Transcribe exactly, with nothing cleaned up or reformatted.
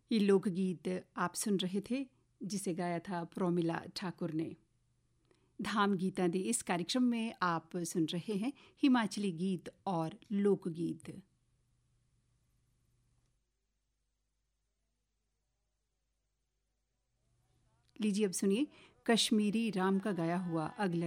ये लोकगीत आप सुन रहे थे जिसे गाया था प्रोमिला ठाकुर ने। धाम गीतां दे इस कार्यक्रम में आप सुन रहे हैं हिमाचली गीत और लोकगीत। लीजिए अब सुनिए कश्मीरी राम का गाया हुआ अगला